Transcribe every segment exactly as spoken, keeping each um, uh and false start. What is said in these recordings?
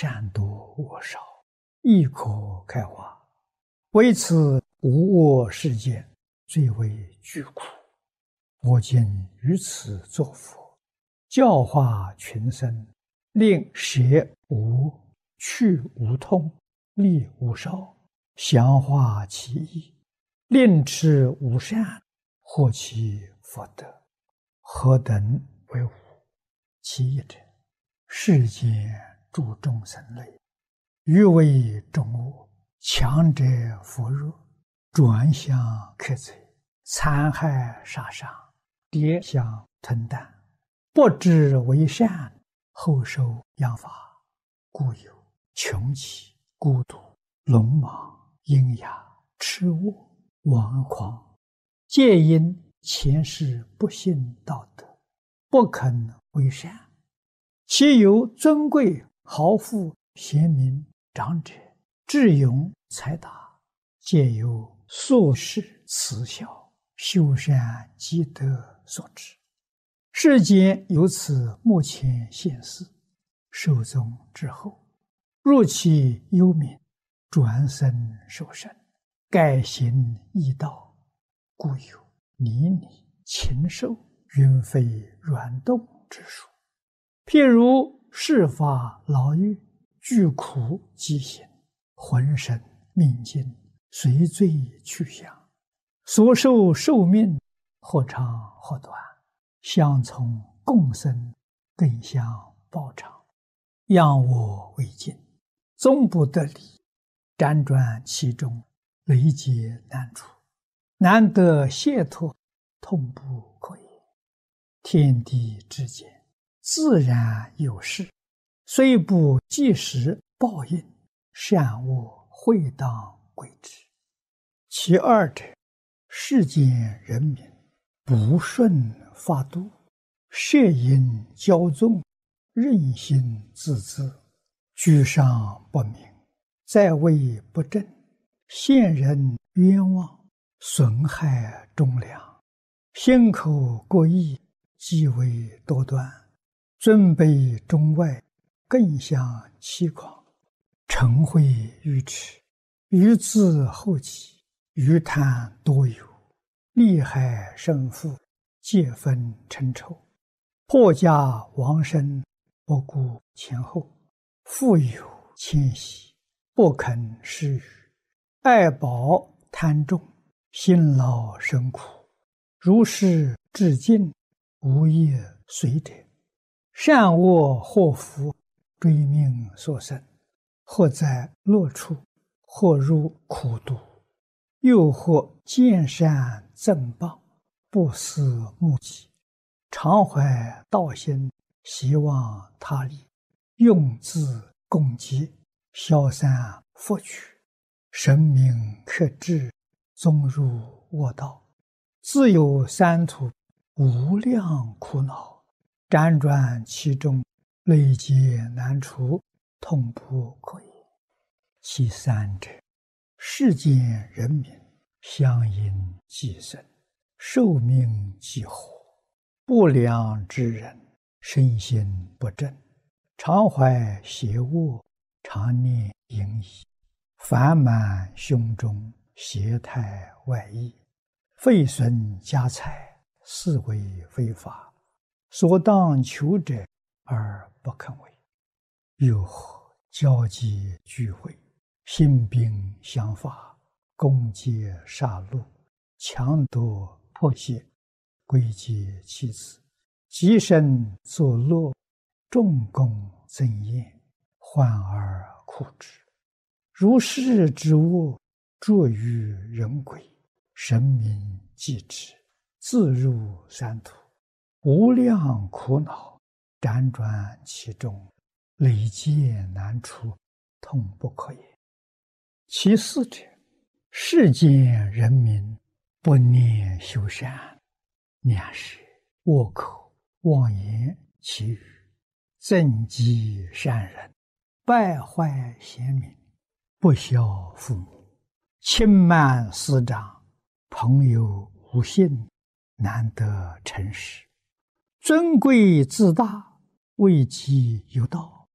善多恶少，亦可开化。为此无我世间，最为具苦。我今于此作佛，教化群生，令舍无去无痛，利无少，详化其意，令持无善，获其福德。何等为无？其一者，世间诸众生类，欲为众恶，强者扶弱，转向克贼，残害杀伤，跌相吞啖，不知为善，后受殃罚，故有穷奇、孤独、聋盲、喑哑、痴卧、顽狂，皆因前世不信道德，不肯为善。其有尊贵豪富、贤明、长者、智勇、才达，皆由宿世慈孝、修善积德所致。世间由此目前现世，寿终之后，入其幽冥，转生受生，改行异道，故有泥泞、禽兽、云飞软动之属。譬如世法牢狱，具苦饥行，浑身命尽，随罪去向，所受寿命或长或短，相从共生，更相报偿，仰我为镜，终不得离，辗转其中，累劫难除，难得解脱，痛不可言。天地之间，自然有事，虽不即时报应，善恶会当归之。其二者，世间人民不顺法度，摄引骄纵，任性自恣，居上不明，在位不正，陷人冤枉，损害忠良，心口过意，极为多端，尊卑中外，更相欺诳，嗔恚愚痴，愚自后己，愚贪多有，利害胜负，皆分称仇，破家亡身，不顾前后，富有谦息，不肯施予，爱宝贪重，辛劳生苦，如是至尽，无业随者，善恶祸福，追命所生，或在乐处，或入苦毒，又或见善赠谤，不思目己，常怀道心，希望他利，用自共济，消散福取，神明克制，终入恶道，自有三途无量苦恼，辗转其中，累劫难除，痛不可言。其三者，世间人民相因寄生，寿命既活，不良之人，身心不正，常怀邪恶，常念淫逸，烦满胸中，邪态外溢，废损家财，是为非法，所当求者而不肯为。又或交际聚会，兴兵相伐，攻击杀戮，强夺迫胁，归结其子，极身作乐，众功增宴，患而苦之。如是之恶，著于人鬼，神明继之，自入三途，无量苦恼，辗转其中，累劫难除，痛不可言。其四者，世间人民不念修善，两舌恶口妄言绮语，憎嫉善人，败坏贤明，不孝父母，轻慢师长，朋友无信，难得诚实，尊贵自大，位极有道，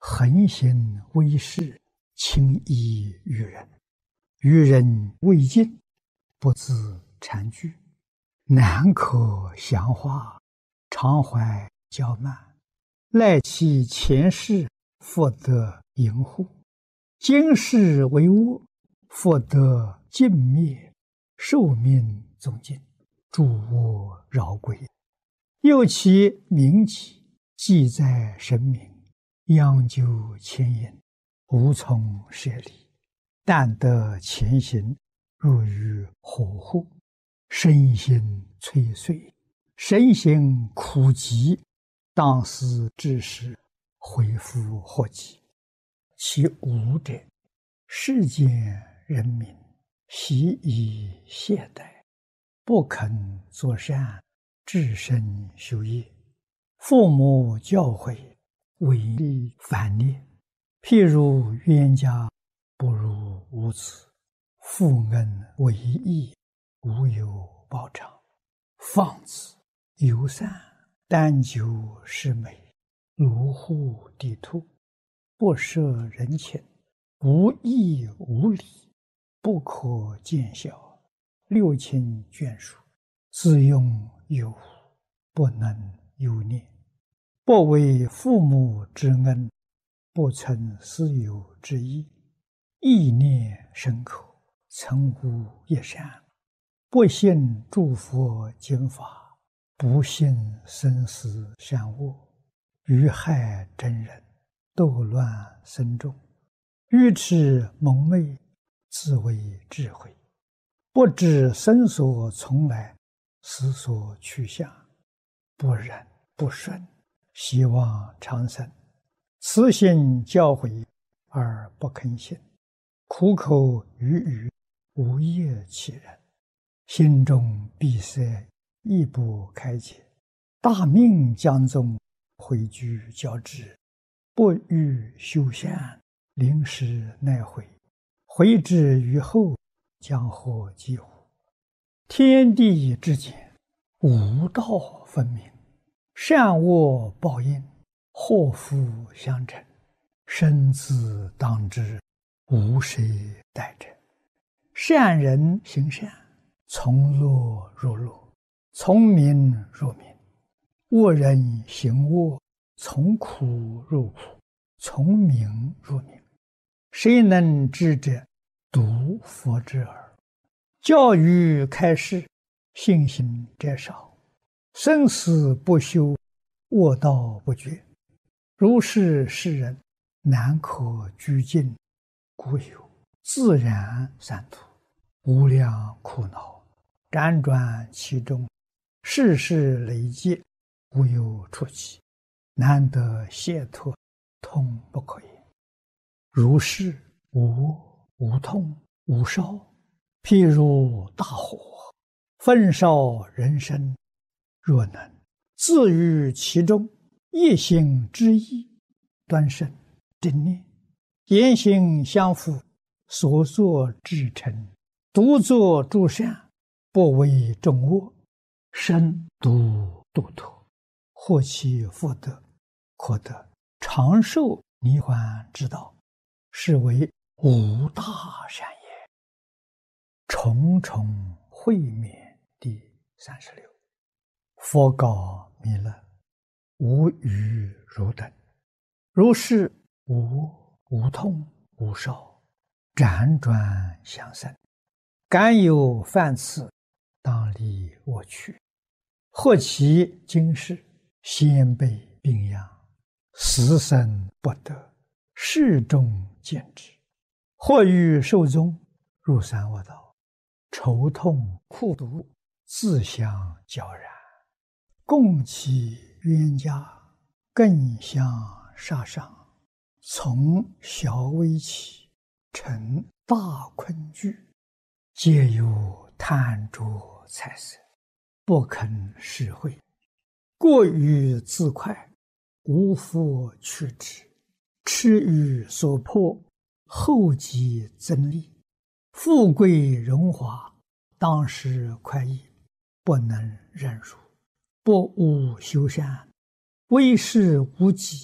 恒行威势，轻易于人，于人未尽，不自禅具，难可详化，常怀骄慢，赖其前世复得淫护，今世为恶，复得尽灭，寿命终尽，诸恶饶归。又其名己，既在神明，央究牵引，无从舍离，但得前行，入于火户，身心摧碎，身心苦极，当思之时，恢复祸己。其五者，世间人民习以懈怠，不肯作善，至身修业，父母教诲，违逆反逆，譬如冤家不如无子，父恩为义，无有报偿，放子游散，但求是美，如护地兔，不摄人情，无义无礼，不可见效，六亲眷属，自用有无，不能有念，不为父母之恩，不曾师友之意，意念深刻，曾无一善，不信诸佛经法，不信生死善恶，于害真人，斗乱僧众，愚痴蒙昧，自为智慧，不知生所从来，死所去向，不忍不顺，希望长生，慈心教诲而不肯信，苦口语语，无业其人，心中闭塞，亦不开解，大命将终，回居交织，不欲修善，临时奈悔，回之于后，将获几乎？天地之间，无道分明，善恶报应，祸福相承，生自当之，无谁代者。善人行善，从乐入乐，从名入名；恶人行恶，从苦入苦，从名入名。谁能知者？独佛之耳。教育开示，信行者少，生死不休，恶道不绝。如是世人，难可居尽，故有自然三途，无量苦恼，辗转其中，世事累积，无有出期，难得解脱，痛不可言。如是无恶无痛无烧，譬如大火，焚烧人身，若能自于其中，一心之意，端慎正念，言行相符，所作至诚，独作诸善，不为众恶，身独度脱，获其福德，可得长寿涅槃之道，是为无大善也。重重会面第三十六。佛告弥勒：无余汝等，如是无无痛无烧，辗转相生，敢有犯次，当离我去。或其今世，先辈病殃，死生不得，世众见之；或于寿终，入三恶道，愁痛苦毒，自相交然，共其冤家，更相杀伤，从小微起，成大困惧，皆有贪着财色，不肯实惠，过于自快，无复去之，痴于所迫，后继增利，富贵荣华，当时快意，不能忍辱，不务修善，威势无己，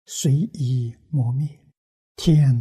随意磨灭，天